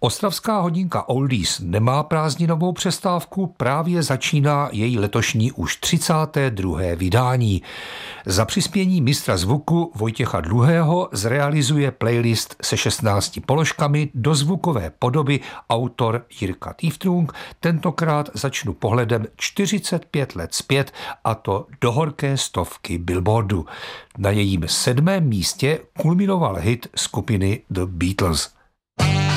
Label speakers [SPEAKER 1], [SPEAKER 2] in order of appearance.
[SPEAKER 1] Ostravská hodinka Oldies nemá prázdninovou přestávku, právě začíná její letošní už 32. vydání. Za přispění mistra zvuku Vojtěcha Dluhého zrealizuje playlist se 16 položkami do zvukové podoby autor Jirka Týftrung. Tentokrát začnu pohledem 45 let zpět, a to do horké stovky Billboardu. Na jejím 7. místě kulminoval hit skupiny The Beatles.